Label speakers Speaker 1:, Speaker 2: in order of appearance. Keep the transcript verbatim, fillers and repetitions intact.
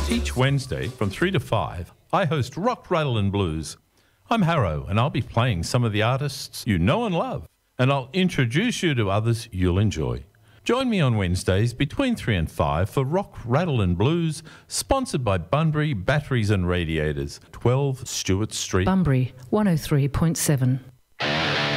Speaker 1: Each Wednesday from three to five, I host Rock, Rattle and Blues. I'm Harrow, and I'll be playing some of the artists you know and love, and I'll introduce you to others you'll enjoy. Join me on Wednesdays between three and five for Rock, Rattle and Blues, sponsored by Bunbury Batteries and Radiators, twelve Stewart Street.
Speaker 2: Bunbury, one oh three point seven.